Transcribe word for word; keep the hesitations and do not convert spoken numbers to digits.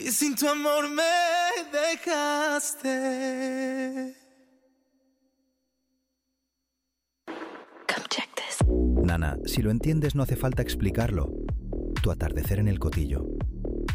y sin tu amor me dejaste. Come check this. Nana, si lo entiendes no hace falta explicarlo. Tu atardecer en el Cotillo.